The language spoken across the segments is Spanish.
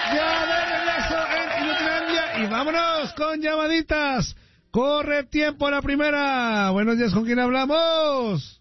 Ya de regreso en Inutilandia y vámonos con llamaditas. Corre tiempo la primera. Buenos días, ¿con quién hablamos?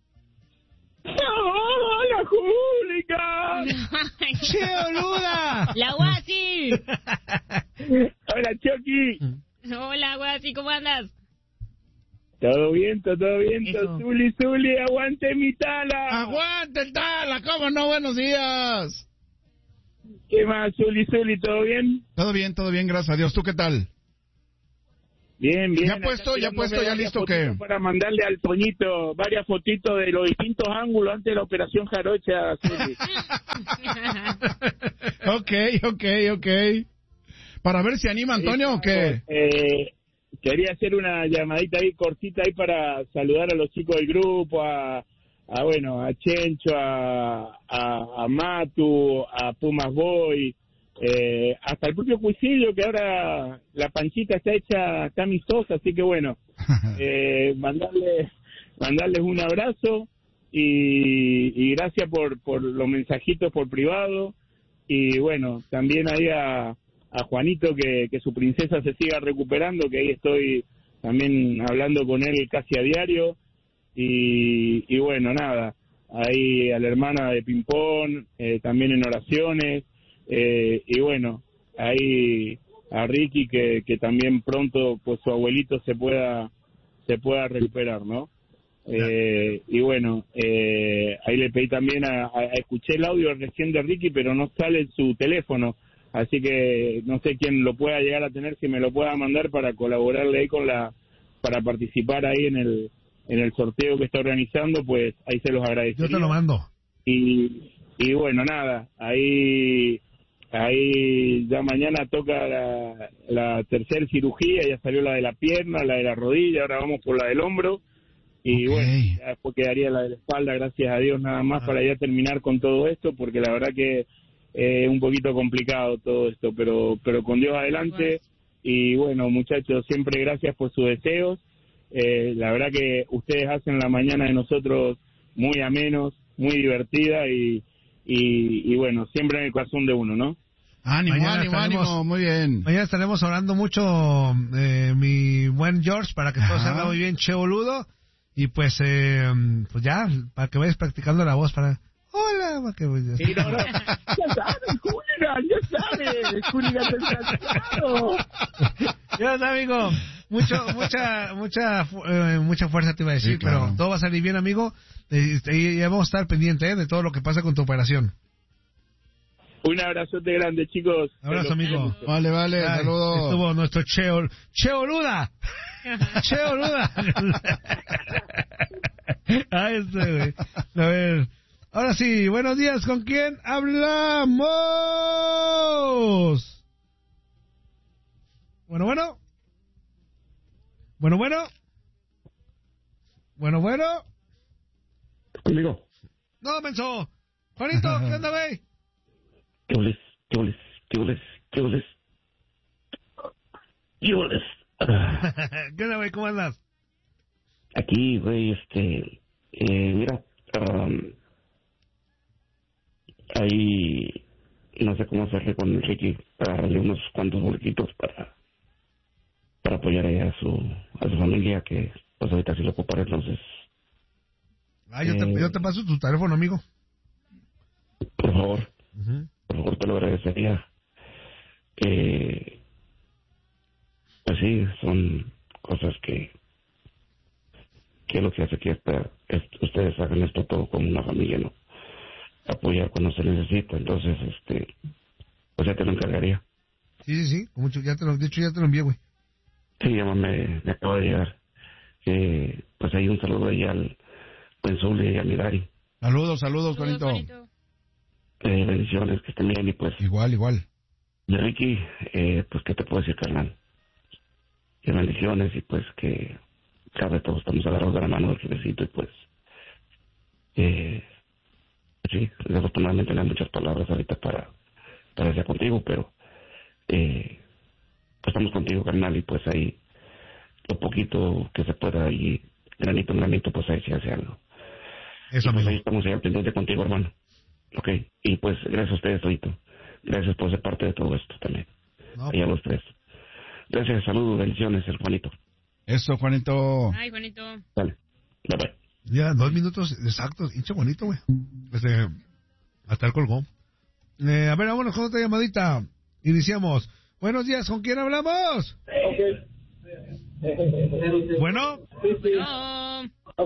¡Hola, Júlica! ¡Cheoluda! ¡La Guasi! Hola, Chucky. Hola, Guasi, ¿cómo andas? Todo bien, todo bien. Eso. Zuli, aguante mi tala. ¡Aguante el Tala! ¿Cómo no? Buenos días. ¿Qué más, Zuli, todo bien? Todo bien, gracias a Dios. ¿Tú qué tal? Bien. ¿Ya puesto, ya listo qué? Para mandarle al Toñito varias fotitos de los distintos ángulos antes de la operación Jarocha, Zuli. Ok. ¿Para ver si anima Antonio o qué? Quería hacer una llamadita ahí cortita ahí para saludar a los chicos del grupo, a Chencho, a Matu, a Pumas Boy, hasta el propio Cuisillo, que ahora la panchita está amistosa, así que bueno, mandarles un abrazo y gracias por los mensajitos por privado, y bueno, también ahí a Juanito, que su princesa se siga recuperando, que ahí estoy también hablando con él casi a diario, y bueno, nada, ahí a la hermana de Pimpón, también en oraciones, y bueno, ahí a Ricky, que también pronto pues su abuelito se pueda recuperar, ¿no? Y bueno, ahí le pedí también escuché el audio recién de Ricky, pero no sale en su teléfono, así que no sé quién lo pueda llegar a tener, si me lo pueda mandar para colaborarle ahí para participar ahí en el sorteo que está organizando, pues ahí se los agradecería. Yo te lo mando. Y bueno, nada, ahí ya mañana toca la tercera cirugía, ya salió la de la pierna, la de la rodilla, ahora vamos por la del hombro, y bueno, ya después quedaría la de la espalda, gracias a Dios, nada más para ya terminar con todo esto, porque la verdad que es un poquito complicado todo esto, pero con Dios adelante. Y bueno, muchachos, siempre gracias por sus deseos. La verdad que ustedes hacen la mañana de nosotros muy amenos, muy divertida, y bueno, siempre en el corazón de uno, ¿no? Ánimo, muy bien. Mañana estaremos orando mucho, mi buen George, para que todo salga muy bien, Cheoludo. Y pues ya, para que vayas practicando la voz para... Hola, para que vayas... Sí, no, ya sabes, Hooligan desgraciado. Ya sabes, amigo, mucha fuerza te iba a decir, sí, claro. Pero todo va a salir bien, amigo. Y ya vamos a estar pendientes de todo lo que pasa con tu operación. Un abrazote grande, chicos. Abrazo, amigo. Vale, saludos. Estuvo nuestro Cheoluda. Cheoluda. Ahí está, güey. A ver, ahora sí, buenos días, ¿con quién hablamos? Bueno. Conmigo. No, menso. Juanito, ¿qué onda, güey? ¿Qué oles? ¿Qué onda, güey? ¿Cómo andas? Aquí, güey, mira, ahí no sé cómo hacerle con Ricky para darle unos cuantos boletitos para apoyar allá a su familia, que pues ahorita sí lo ocuparé, entonces... yo te paso tu teléfono, amigo. Por favor. Por favor, te lo agradecería. Pues sí, son cosas que lo que hace que ustedes hagan esto todo como una familia, ¿no? Apoyar cuando se necesita, entonces, pues ya te lo encargaría. Sí, con mucho, ya te lo envié, güey. Sí, ya me acaba de llegar. Pues hay un saludo ahí al buen Zuli y a mi Dari. Saludos, Juanito. Bendiciones, que estén bien, y pues... Igual. De Ricky, pues, ¿qué te puedo decir, carnal? Que bendiciones, y pues que cada vez todos estamos agarrados de la mano del jefecito, y pues... sí, desafortunadamente no hay muchas palabras ahorita para estar contigo, pero... pues estamos contigo, carnal, y pues ahí... lo poquito que se pueda, y granito en granito, pues ahí se hace algo. Eso, y pues amigo. ahí estamos ahí al pendiente contigo, hermano. Ok, y pues gracias a ustedes, ahorita. Gracias por ser parte de todo esto también. No, y a los tres. Gracias, saludos, bendiciones, el Juanito. Eso, Juanito. Ay, Juanito. Dale, bye bye. Ya, 2 minutos exactos. Hincha bonito, güey. Hasta el colgó. A ver, vámonos con otra llamadita. Iniciamos. Buenos días, ¿con quién hablamos? Bueno. No.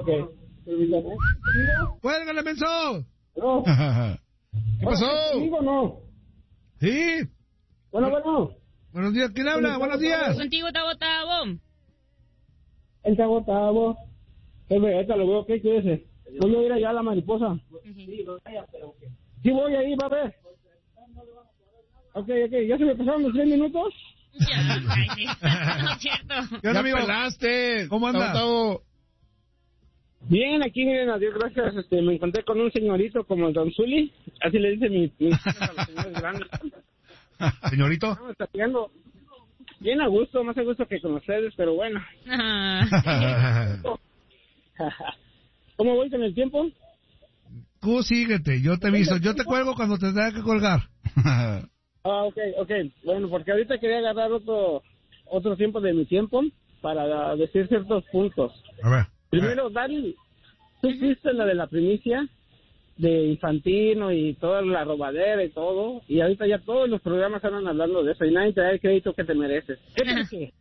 ¡Cuélgale, menso! No. ¿Qué pasó? ¿Conmigo no? Sí. Bueno. Buenos días, ¿quién habla? Buenos días. Contigo, Tabo Tabo. El Tabo. Ahorita lo veo, ¿qué quiere decir? Voy a ir allá a la mariposa. Sí, voy ahí, va a ver. Ok, ¿ya se me pasaron los 3 minutos? Ya, ay, sí. No es cierto. ¿Qué onda, ¡Ya amigo? pelaste! ¿Cómo andas? Tavo. Bien, aquí miren, adiós, gracias. Me encontré con un señorito como el Don Zuli. Así le dice mi a los señores grandes. Señorito. Estamos platicando bien a gusto, más a gusto que con ustedes, pero bueno. Ajá. ¿Cómo voy con el tiempo? Tú síguete, yo te aviso. Yo te cuelgo cuando te tenga que colgar. Ok. Bueno, porque ahorita quería agarrar otro tiempo de mi tiempo para decir ciertos puntos. A ver. Primero, Dari, tú fuiste la de la primicia de Infantino y toda la robadera y todo, y ahorita ya todos los programas están hablando de eso y nadie te da el crédito que te mereces. ¿Qué te dije?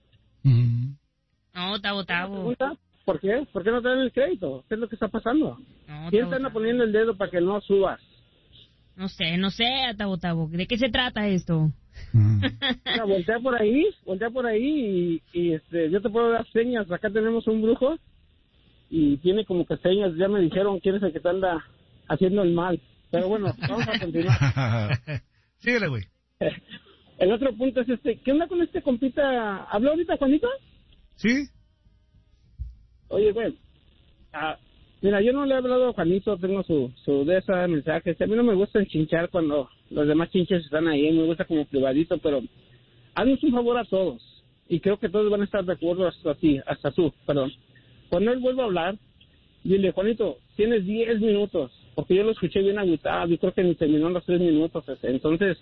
No, Tabo. ¿Por qué? ¿Por qué no te dan el crédito? ¿Qué es lo que está pasando? No, ¿Quién te anda poniendo el dedo para que no subas? No sé, Tabo. ¿De qué se trata esto? Mira, voltea por ahí y yo te puedo dar señas. Acá tenemos un brujo y tiene como que señas. Ya me dijeron quién es el que te anda haciendo el mal. Pero bueno, vamos a continuar. Síguele, güey. El otro punto es ¿qué onda con este compita? ¿Habló ahorita, Juanito? ¿Sí? Oye, güey, mira, yo no le he hablado a Juanito, tengo su de esos mensajes. A mí no me gusta enchinchar cuando los demás chinches están ahí, me gusta como privadito, pero haznos un favor a todos. Y creo que todos van a estar de acuerdo hasta tú, perdón. Cuando él vuelva a hablar, dile, Juanito, tienes 10 minutos, porque yo lo escuché bien agüitado y creo que ni terminó los 3 minutos. Entonces,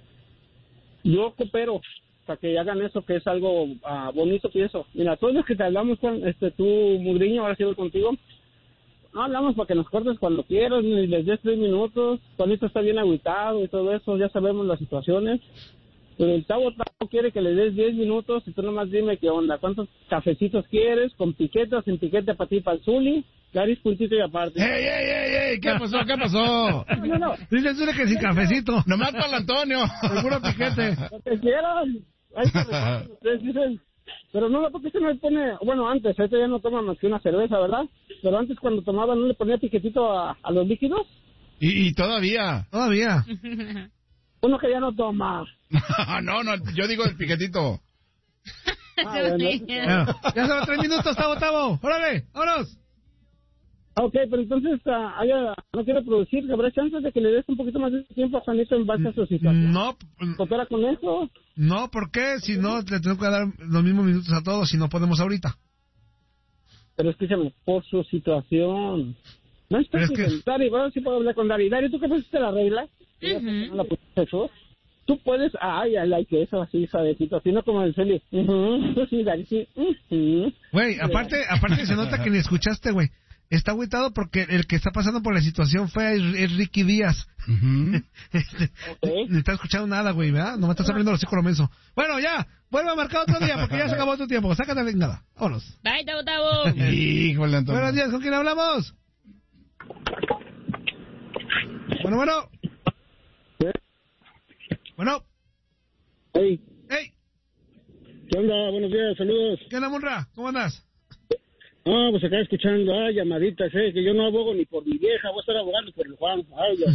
yo coopero para que hagan eso, que es algo bonito, pienso. Mira, todos los que te hablamos, Juan, tú, Mugriño, ahora sigo contigo, no hablamos para que nos cortes cuando quieras, ni les des 3 minutos. Juanito está bien agüitado y todo eso, ya sabemos las situaciones. Pero el Tavo quiere que le des 10 minutos y tú nomás dime qué onda. ¿Cuántos cafecitos quieres? ¿Con piquete o sin piquete para ti, para el Zuli? Garis, puntito y aparte. ¡Ey! ¿Qué pasó? No. Dice el Zuli que sin cafecito. Nomás para el Antonio. Seguro piquete. Lo que quieran. Ustedes dicen. Pero no, porque se me pone... Bueno, antes, ahorita ya no toma más que una cerveza, ¿verdad? Pero antes cuando tomaba, ¿no le ponía piquetito a los líquidos? Y todavía. Uno que ya no toma. No, yo digo el piquetito. Bueno. Ya son los 3 minutos, Tavo. ¡Órale! ¡Vámonos! Ok, pero entonces no quiero producir. ¿Habrá chances de que le des un poquito más de tiempo a Juanito en base a su situación? No. ¿Coopera con eso? No, ¿por qué? Si no, le tengo que dar los mismos minutos a todos si no podemos ahorita. Pero escúchame, por su situación. No es fácil. Dari, bueno, sí puedo hablar con Dari. Dari, ¿tú qué pusiste la regla? La pusiste tú. Tú puedes... Ay, que eso así, suavecito. Así no como el Celi. Tú sí, Dari, sí. Güey, aparte se nota que ni escuchaste, güey. Está agüitado porque el que está pasando por la situación fue es Ricky Díaz. Okay. No está escuchando nada, güey, ¿verdad? No me estás abriendo los hocico lo menso. Bueno, ya, vuelve a marcar otro día porque ya se acabó tu tiempo. Sácate la nada. Vámonos. Bye, Tabo. Híjole, Antonio. Buenos días, ¿con quién hablamos? Bueno. Bueno. Hey. ¿Qué onda? Buenos días, saludos. ¿Qué onda, Monra? ¿Cómo andas? Pues acá escuchando, llamaditas, que yo no abogo ni por mi vieja, voy a estar abogando por el Juan.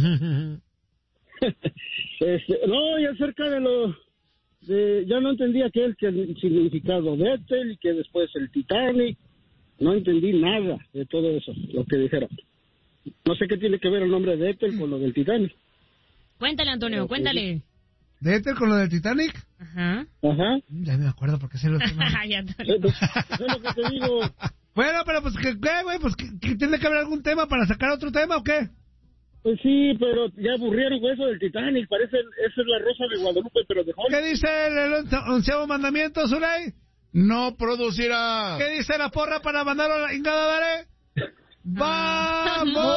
No, y acerca ya no entendía que el significado de Ethel y que después el Titanic, no entendí nada de todo eso, lo que dijeron. No sé qué tiene que ver el nombre de Ethel con lo del Titanic. Cuéntale, Antonio, cuéntale. ¿De Ethel con lo del Titanic? Ajá. Ya me acuerdo porque se lo Ay, Antonio. Eso es lo que te digo. Bueno, pero pues, ¿qué, güey? Pues, ¿qué tiene que haber algún tema para sacar otro tema o qué? Pues sí, pero ya aburrieron con eso del Titanic. Parece, esa es la Rosa de Guadalupe, pero de Hollywood. ¿Qué dice el 11º mandamiento, Zuley? No producirá. ¿Qué dice la porra para mandarlo a la ingada, dale? ¡Vámonos!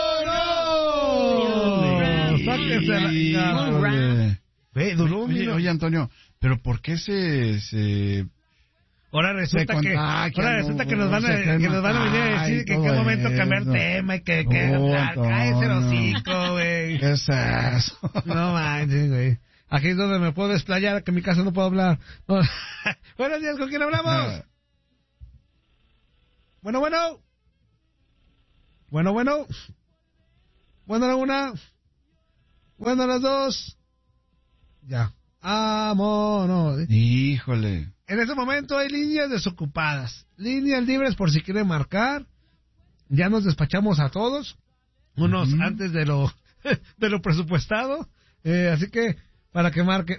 ¡Sáquese la ingada! Oye, Antonio, ¿pero por qué se... Ahora resulta que nos van a venir a decir que en qué momento cambiar tema y que cállese el hocico, güey. ¿Qué es eso? No manches, güey. Aquí es donde me puedo desplayar, que en mi casa no puedo hablar. No. Buenos días, ¿con quién hablamos? Bueno. Bueno la una. Bueno las dos. Ya. Vámonos. Híjole. En este momento hay líneas desocupadas. Líneas libres por si quieren marcar. Ya nos despachamos a todos. Unos antes de lo presupuestado. Así que, para que marque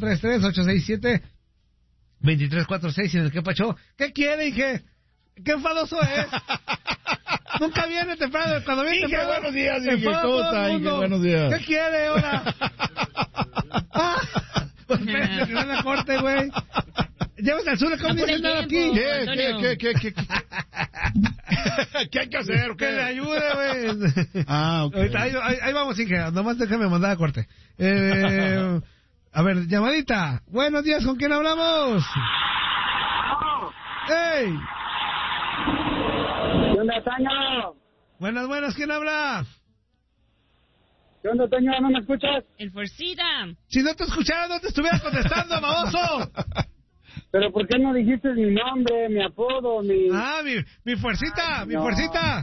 1-833-867-2346 en el que pachó. ¿Qué quiere, Inge? ¿Qué enfadoso es? Nunca viene temprano. Cuando viene Inge, temprano, buenos días, Inge. ¿Cómo está, Inge? Buenos días. ¿Qué quiere ahora? Pues espérate, que no la corte, güey. Llévese al sur, ¿cómo dice nada aquí? ¿Qué? ¿Qué hay que hacer? Que le ayude, güey. Ok. Ahorita, ahí vamos, Inge. Nomás déjame mandar a corte. A ver, llamadita. Buenos días, ¿con quién hablamos? ¡Ey! ¿Qué onda, Toño? Buenas, ¿quién habla? ¿Qué onda, Toño? ¿No me escuchas? El Fuercita. Si no te escuchara, no te estuviera contestando, baboso. ¿Pero por qué no dijiste mi nombre, mi apodo, mi... Ah, mi fuercita, mi fuercita.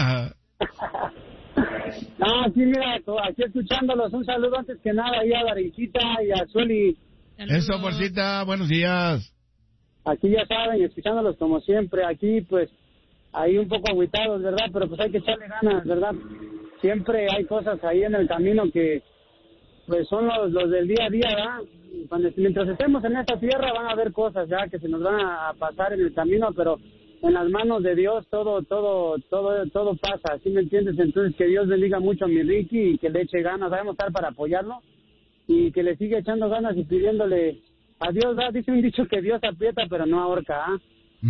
No, sí, mira, aquí escuchándolos, un saludo antes que nada ahí a Darinquita y a Zuli. Eso, Porcita, buenos días. Aquí ya saben, escuchándolos como siempre, aquí pues, ahí un poco agüitados, ¿verdad? Pero pues hay que echarle ganas, ¿verdad? Siempre hay cosas ahí en el camino que pues son los del día a día, ¿verdad? Mientras estemos en esta tierra van a haber cosas ya que se nos van a pasar en el camino, pero en las manos de Dios todo pasa, ¿sí me entiendes? Entonces que Dios bendiga mucho a mi Ricky y que le eche ganas, sabemos estar para apoyarlo y que le siga echando ganas y pidiéndole a Dios, ¿verdad? Dice un dicho que Dios aprieta pero no ahorca, ¿ah?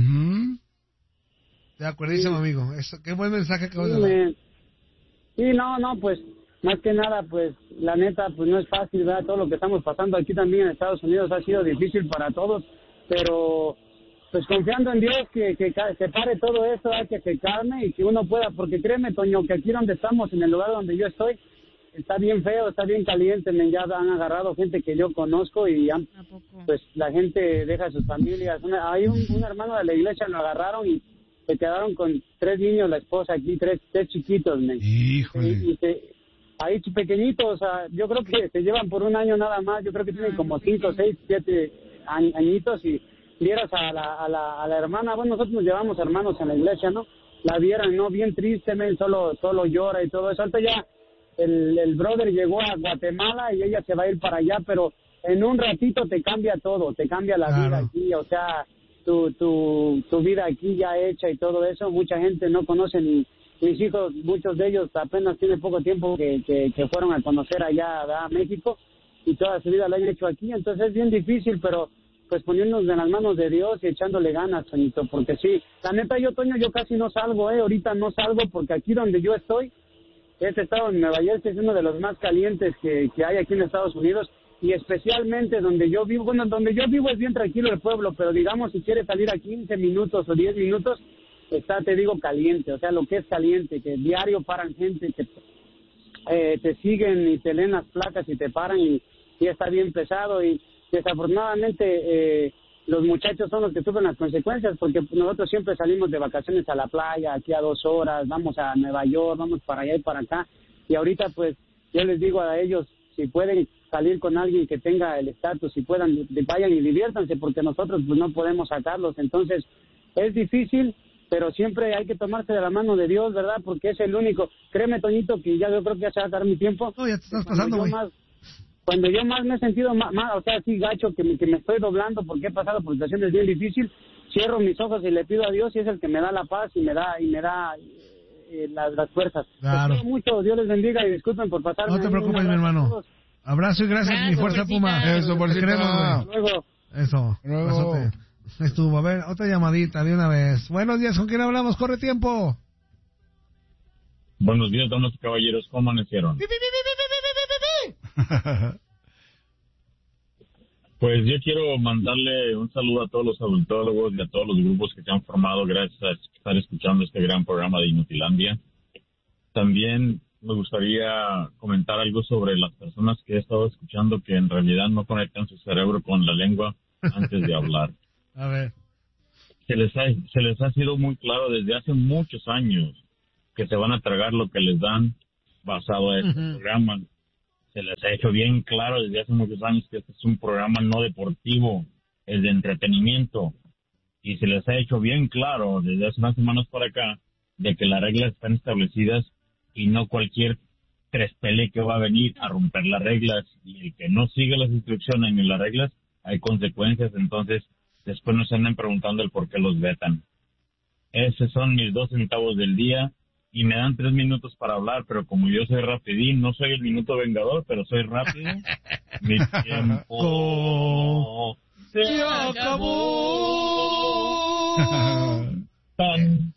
De acuerdísimo, sí. Amigo. Eso, qué buen mensaje que vos Sí, no, pues más que nada, pues la neta, pues no es fácil, ¿verdad? Todo lo que estamos pasando aquí también en Estados Unidos ha sido difícil para todos, pero pues confiando en Dios que se pare todo esto, hay que se calme y que uno pueda, porque créeme, Toño, que aquí donde estamos, en el lugar donde yo estoy, está bien feo, está bien caliente, ya han agarrado gente que yo conozco y pues la gente deja a sus familias. Hay un hermano de la iglesia, lo agarraron y se quedaron con 3 niños, la esposa aquí, tres chiquitos, men. Híjole. Ahí pequeñitos, o sea, yo creo que se llevan por un año nada más, yo creo que tienen como 5, 6, 7 añitos y vieras a la hermana, bueno, nosotros nos llevamos hermanos en la iglesia, ¿no? La vieran, ¿no? Bien triste, men, solo llora y todo eso. Ahorita ya el brother llegó a Guatemala y ella se va a ir para allá, pero en un ratito te cambia todo, te cambia la vida aquí, o sea, tu vida aquí ya hecha y todo eso. Mucha gente no conoce ni mis hijos, muchos de ellos apenas tienen poco tiempo que fueron a conocer allá a México y toda su vida la han hecho aquí, entonces es bien difícil, pero pues poniéndonos en las manos de Dios y echándole ganas, Toñito, porque sí, la neta yo, Toño, yo casi no salgo, ahorita no salgo porque aquí donde yo estoy, este estado en Nueva Jersey es uno de los más calientes que hay aquí en Estados Unidos y especialmente donde yo vivo, bueno, donde yo vivo es bien tranquilo el pueblo, pero digamos si quieres salir a 15 minutos o 10 minutos, está, te digo, caliente, o sea, lo que es caliente, que diario paran gente, que te siguen y te leen las placas y te paran y está bien pesado y desafortunadamente los muchachos son los que sufren las consecuencias porque nosotros siempre salimos de vacaciones a la playa, aquí a 2 horas, vamos a Nueva York, vamos para allá y para acá y ahorita pues yo les digo a ellos, si pueden salir con alguien que tenga el estatus, si puedan, vayan y diviértanse porque nosotros pues no podemos sacarlos, entonces es difícil, pero siempre hay que tomarse de la mano de Dios, ¿verdad? Porque es el único. Créeme, Toñito, que ya yo creo que ya se va a acabar mi tiempo. No, ya te estás pasando, güey. Cuando yo más me he sentido más, o sea, así gacho, que me estoy doblando porque he pasado por situaciones bien difíciles, cierro mis ojos y le pido a Dios y es el que me da la paz y me da las fuerzas. Claro. Los quiero mucho, Dios les bendiga y disculpen por pasarme. No te preocupes, mi hermano. Abrazo y gracias, mi fuerza Puma. Eso, por queremos, güey. Luego. Eso. Luego. Estuvo. A ver, otra llamadita de una vez. Buenos días, ¿con quién hablamos? Corre tiempo. Buenos días, damas y caballeros, ¿cómo amanecieron? Pues yo quiero mandarle un saludo a todos los adultólogos y a todos los grupos que se han formado gracias a estar escuchando este gran programa de Inutilandia. También me gustaría comentar algo sobre las personas que he estado escuchando que en realidad no conectan su cerebro con la lengua antes de hablar. A ver. Se les ha sido muy claro desde hace muchos años que se van a tragar lo que les dan basado a este programa. Se les ha hecho bien claro desde hace muchos años que este es un programa no deportivo, es de entretenimiento. Y se les ha hecho bien claro desde hace unas semanas para acá de que las reglas están establecidas y no cualquier trespele que va a venir a romper las reglas. Y el que no sigue las instrucciones ni las reglas, hay consecuencias. Entonces, después nos andan preguntando el por qué los vetan. Esos son mis 2 centavos del día. Y me dan 3 minutos para hablar, pero como yo soy rapidín, no soy el minuto vengador, pero soy rápido. Mi tiempo se acabó. Tan.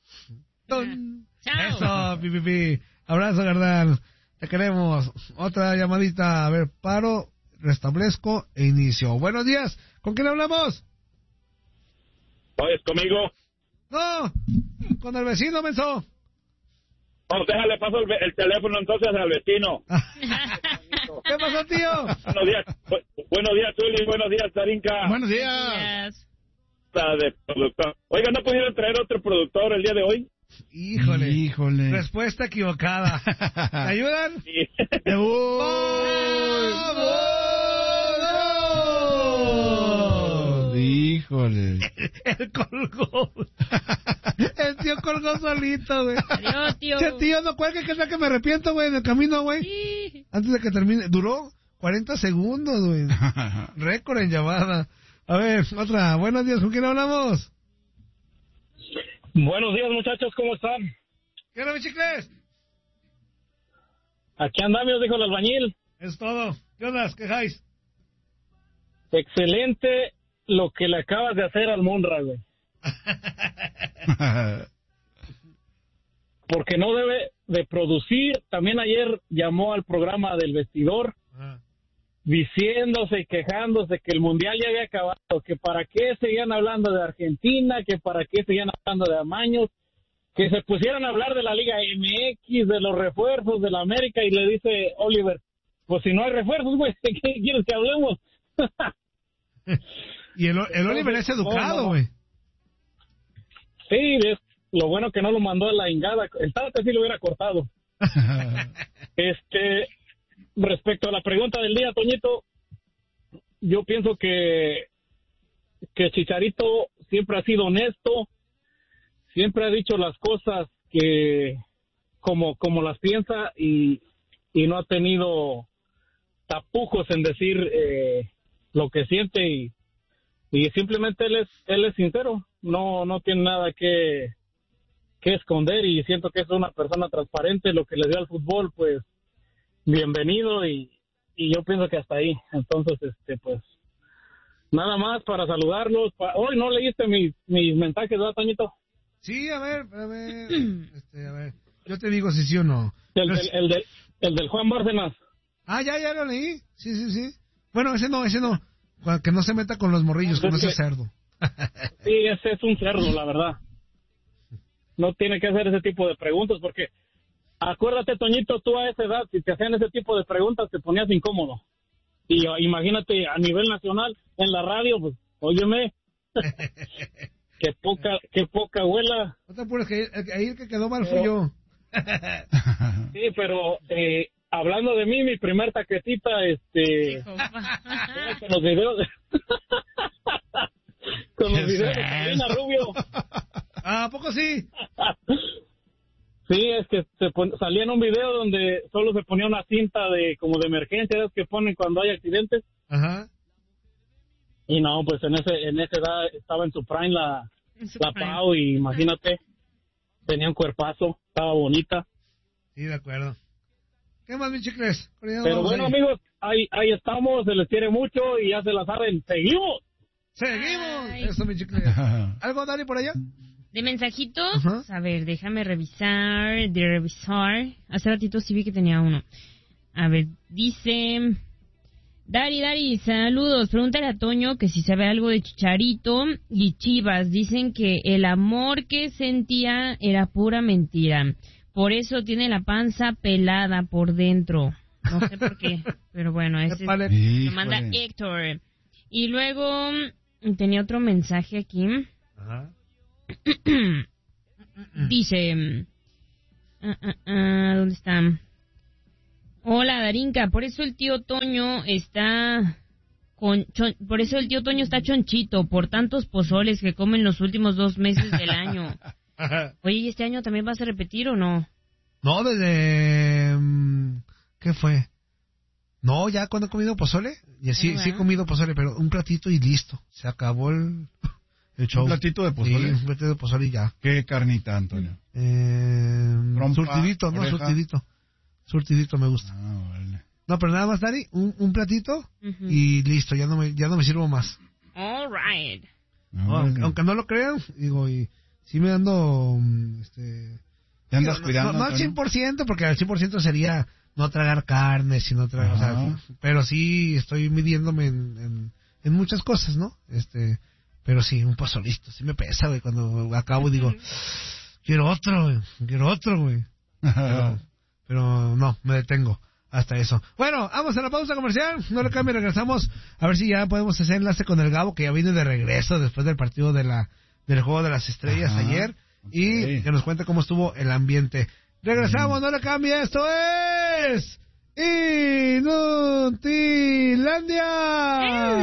Eso, pipipi. Abrazo, carnal. Te queremos. Otra llamadita. A ver, paro, restablezco e inicio. Buenos días. ¿Con quién hablamos? ¿Oyes conmigo? No, con el vecino, menso. Vamos, déjale, paso el teléfono entonces al vecino. ¿Qué pasó, tío? Buenos días, buenos días, Tuli, buenos días, Tarinka. Buenos días. De productor. Oiga, ¿no pudieron traer otro productor el día de hoy? Híjole. Respuesta equivocada. ¿Te ayudan? Sí. Híjole. Él colgó. El tío colgó solito, güey. Adiós, tío. Che, tío, no cuelgue, que sea que me arrepiento, güey, en el camino, güey. Sí. Antes de que termine. Duró 40 segundos, güey. Récord en llamada. A ver, otra. Buenos días, ¿con quién hablamos? Buenos días, muchachos, ¿cómo están? ¿Qué onda, mi chicles? Aquí andamos, dijo el albañil. Es todo. ¿Qué onda? ¿Qué quejáis? Excelente lo que le acabas de hacer al Monra, güey. Porque no debe de producir. También ayer llamó al programa del vestidor diciéndose y quejándose que el mundial ya había acabado, que para qué seguían hablando de Argentina, que para qué seguían hablando de amaños, que se pusieran a hablar de la Liga MX, de los refuerzos de la América, y le dice Oliver, pues si no hay refuerzos, güey, ¿qué quieres que hablemos? Y el Oliver es educado, güey. Sí, es lo bueno que no lo mandó a la ingada. El Tata sí lo hubiera cortado. Respecto a la pregunta del día, Toñito, yo pienso que Chicharito siempre ha sido honesto, siempre ha dicho las cosas que como las piensa y no ha tenido tapujos en decir lo que siente y simplemente él es sincero, no tiene nada que esconder y siento que es una persona transparente. Lo que le dio al fútbol, pues bienvenido y yo pienso que hasta ahí. Entonces, pues nada más para saludarlos. Hoy no leíste mis mensajes, ¿verdad, Toñito? Sí, a ver, yo te digo si sí o no. El del Juan Bárcenas. Ah, ya lo leí. Sí. Bueno, ese no. Que no se meta con los morrillos, con ese cerdo. Sí, ese es un cerdo, la verdad. No tiene que hacer ese tipo de preguntas porque, acuérdate, Toñito, tú a esa edad, si te hacían ese tipo de preguntas, te ponías incómodo. Y imagínate, a nivel nacional, en la radio, pues, óyeme, qué poca abuela. No te apures, que ahí el que quedó mal fui yo. Sí, pero hablando de mí, mi primer taquecita, con los videos de Carolina Rubio. ¿A poco sí? Sí, es que salía en un video donde solo se ponía una cinta como de emergencia, ¿sabes? Que ponen cuando hay accidentes. Ajá. Y no, pues en esa edad estaba en su prime la Pau, y imagínate, tenía un cuerpazo, estaba bonita. Sí, de acuerdo. ¿Qué más, mi chicles? Pero bueno, amigos, ahí estamos, se les quiere mucho y ya se la saben, ¡seguimos! ¡Seguimos! Eso, mi chicles. ¿Algo, Dani, por allá? ¿De mensajitos? Uh-huh. A ver, déjame revisar. Hace ratito sí vi que tenía uno. A ver, dice... Dari, saludos. Pregúntale a Toño que si sabe algo de Chicharito y Chivas. Dicen que el amor que sentía era pura mentira. Por eso tiene la panza pelada por dentro. No sé por qué, pero bueno, ese lo manda Héctor. Y luego tenía otro mensaje aquí. Ajá. Dice... ¿dónde está? Hola, Darinka, por eso el tío Toño está chonchito por tantos pozoles que comen los últimos 2 meses del año. Oye, ¿y este año también vas a repetir o no? No, desde... ¿qué fue? No, ya cuando he comido pozole, y sí he comido pozole, pero un platito y listo. Se acabó el show. ¿Un platito de pozole? Sí, un platito de pozole y ya. ¿Qué carnita, Antonio? Surtidito, ¿no? Surtidito me gusta. Vale. No, pero nada más, Dari, un platito y listo, ya no me sirvo más. All right. Aunque no lo crean, digo, y sí me ando... ¿Te andas cuidando? No al 100%, porque al 100% sería no tragar carne, sino tragar... O sea, pero sí estoy midiéndome en muchas cosas, ¿no? Pero sí, un pozolito, sí me pesa, güey, cuando acabo y digo, quiero otro, güey. Pero no, me detengo hasta eso. Bueno, vamos a la pausa comercial, no le cambie, regresamos a ver si ya podemos hacer enlace con el Gabo, que ya viene de regreso después del partido del Juego de las Estrellas ayer, y que nos cuente cómo estuvo el ambiente. Regresamos, no le cambie, esto es... Inutilandia.